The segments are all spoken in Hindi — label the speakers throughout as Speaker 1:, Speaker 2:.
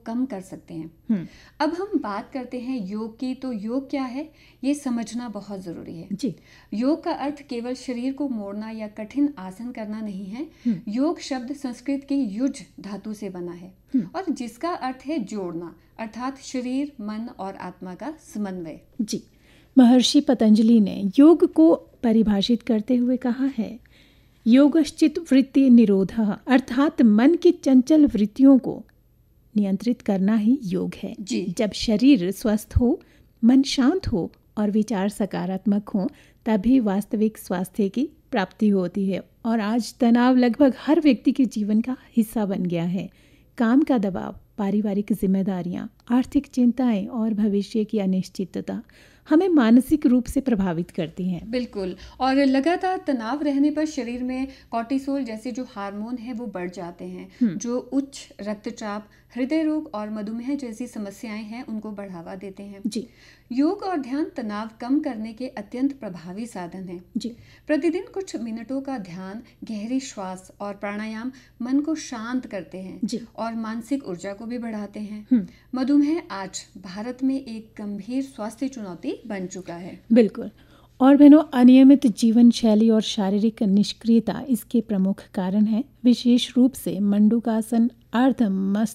Speaker 1: कम कर सकते हैं। अब हम बात करते हैं योग की, तो योग क्या है ये समझना बहुत ज़रूरी है
Speaker 2: जी।
Speaker 1: योग का अर्थ केवल शरीर को मोड़ना या कठिन आसन करना नहीं है। योग शब्द संस्कृत की युज धातु से बना है और जिसका अर्थ है जोड़ना, अर्थात शरीर, मन और आत्मा का समन्वय।
Speaker 2: जी। महर्षि पतंजलि ने योग को परिभाषित करते हुए कहा है, योगश्चित वृत्ति निरोधः, अर्थात मन की चंचल वृत्तियों को नियंत्रित करना ही योग है।
Speaker 1: जी।
Speaker 2: जब शरीर स्वस्थ हो, मन शांत हो और विचार सकारात्मक हो, तभी वास्तविक स्वास्थ्य की प्राप्ति होती है। और आज तनाव लगभग हर व्यक्ति के जीवन का हिस्सा बन गया है। काम का दबाव, पारिवारिक जिम्मेदारियां, आर्थिक चिंताएं और भविष्य की अनिश्चितता हमें मानसिक रूप से प्रभावित करती हैं।
Speaker 1: बिल्कुल, और लगातार तनाव रहने पर शरीर में कॉर्टिसोल जैसे जो हार्मोन है वो बढ़ जाते हैं, जो उच्च रक्तचाप, हृदय रोग और मधुमेह जैसी समस्याएं हैं उनको बढ़ावा देते हैं।
Speaker 2: जी।
Speaker 1: योग और ध्यान तनाव कम करने के अत्यंत प्रभावी साधन हैं।
Speaker 2: जी।
Speaker 1: प्रतिदिन कुछ मिनटों का ध्यान, गहरी श्वास और प्राणायाम मन को शांत करते हैं
Speaker 2: जी।
Speaker 1: और मानसिक ऊर्जा को भी बढ़ाते हैं। मधुमेह आज भारत में एक गंभीर स्वास्थ्य चुनौती बन चुका है।
Speaker 2: बिल्कुल। और बहनों, अनियमित जीवन शैली और शारीरिक निष्क्रियता इसके प्रमुख कारण है। विशेष रूप से मंडूकासन, अर्ध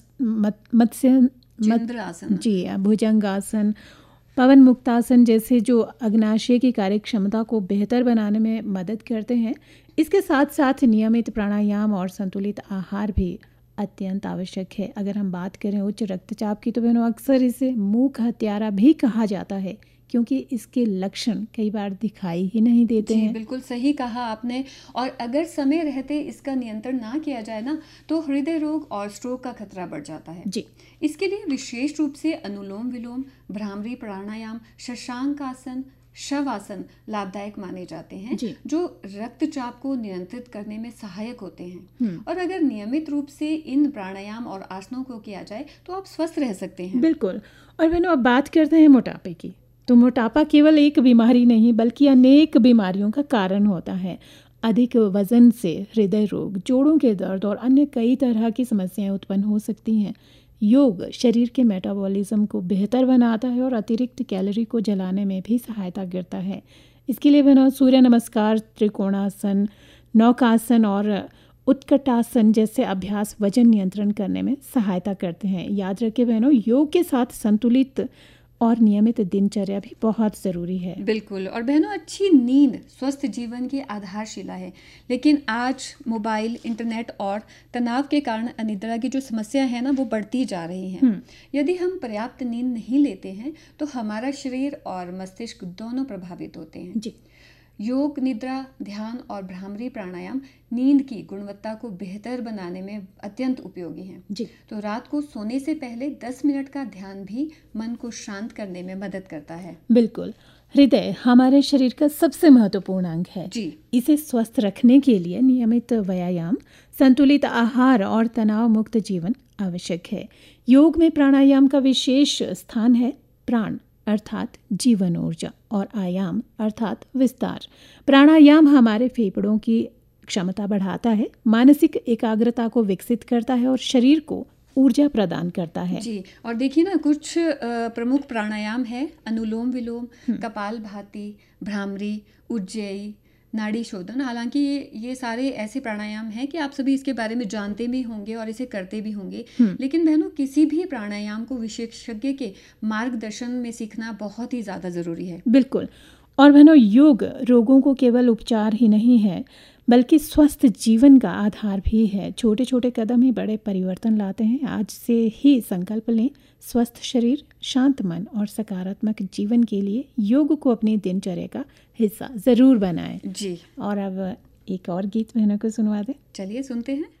Speaker 2: मत्स्य
Speaker 1: चंद्रासन,
Speaker 2: जी, भुजंगासन, पवन मुक्तासन जैसे जो अग्नाशय की कार्य क्षमता को बेहतर बनाने में मदद करते हैं। इसके साथ साथ नियमित प्राणायाम और संतुलित आहार भी अत्यंत आवश्यक है। अगर हम बात करें उच्च रक्तचाप की, तो बहनों अक्सर इसे मूक हत्यारा भी कहा जाता है, क्योंकि इसके लक्षण कई बार दिखाई ही नहीं देते हैं।
Speaker 1: बिल्कुल सही कहा आपने। और अगर समय रहते इसका नियंत्रण ना किया जाए ना, तो हृदय रोग और स्ट्रोक का खतरा बढ़ जाता है।
Speaker 2: जी।
Speaker 1: इसके लिए विशेष रूप से अनुलोम विलोम, भ्रामरी प्राणायाम, शशांक आसन, शवासन लाभदायक माने जाते हैं, जो रक्तचाप को नियंत्रित करने में सहायक होते हैं। और अगर नियमित रूप से इन प्राणायाम और आसनों को किया जाए तो आप स्वस्थ रह सकते हैं।
Speaker 2: बिल्कुल। और बहनों, अब बात करते हैं मोटापे की। तो मोटापा केवल एक बीमारी नहीं बल्कि अनेक बीमारियों का कारण होता है। अधिक वजन से हृदय रोग, जोड़ों के दर्द और अन्य कई तरह की समस्याएं उत्पन्न हो सकती हैं। योग शरीर के मेटाबॉलिज्म को बेहतर बनाता है और अतिरिक्त कैलोरी को जलाने में भी सहायता करता है। इसके लिए बहनों सूर्य नमस्कार, त्रिकोणासन, नौकासन और उत्कटासन जैसे अभ्यास वजन नियंत्रण करने में सहायता करते हैं। याद रखें बहनों, योग के साथ संतुलित और नियमित दिनचर्या भी बहुत ज़रूरी है।
Speaker 1: बिल्कुल। और बहनों, अच्छी नींद स्वस्थ जीवन की आधारशिला है, लेकिन आज मोबाइल, इंटरनेट और तनाव के कारण अनिद्रा की जो समस्या है ना, वो बढ़ती जा रही हैं। यदि हम पर्याप्त नींद नहीं लेते हैं तो हमारा शरीर और मस्तिष्क दोनों प्रभावित होते हैं।
Speaker 2: जी।
Speaker 1: योग, निद्रा, ध्यान और भ्रामरी प्राणायाम नींद की गुणवत्ता को बेहतर बनाने में अत्यंत उपयोगी हैं।
Speaker 2: जी।
Speaker 1: तो रात को सोने से पहले 10 मिनट का ध्यान भी मन को शांत करने में मदद करता है।
Speaker 2: बिल्कुल। हृदय हमारे शरीर का सबसे महत्वपूर्ण अंग है।
Speaker 1: जी।
Speaker 2: इसे स्वस्थ रखने के लिए नियमित व्यायाम, संतुलित आहार और तनाव मुक्त जीवन आवश्यक है। योग में प्राणायाम का विशेष स्थान है। प्राण अर्थात जीवन ऊर्जा और आयाम अर्थात विस्तार। प्राणायाम हमारे फेफड़ों की क्षमता बढ़ाता है, मानसिक एकाग्रता को विकसित करता है और शरीर को ऊर्जा प्रदान करता है।
Speaker 1: जी। और देखिए ना, कुछ प्रमुख प्राणायाम है अनुलोम विलोम, कपालभाति, भ्रामरी, उज्जयी, नाड़ी शोधन। हालांकि ये सारे ऐसे प्राणायाम हैं कि आप सभी इसके बारे में जानते भी होंगे और इसे करते भी होंगे, लेकिन बहनों किसी भी प्राणायाम को विशेषज्ञ के मार्गदर्शन में सीखना बहुत ही ज़्यादा ज़रूरी है।
Speaker 2: बिल्कुल। और बहनों, योग रोगों को केवल उपचार ही नहीं है बल्कि स्वस्थ जीवन का आधार भी है। छोटे छोटे कदम ही बड़े परिवर्तन लाते हैं। आज से ही संकल्प लें, स्वस्थ शरीर, शांत मन और सकारात्मक जीवन के लिए योग को अपनी दिनचर्या का हिस्सा ज़रूर बनाएं।
Speaker 1: जी।
Speaker 2: और अब एक और गीत बहनों को सुनवा दें।
Speaker 1: चलिए सुनते हैं।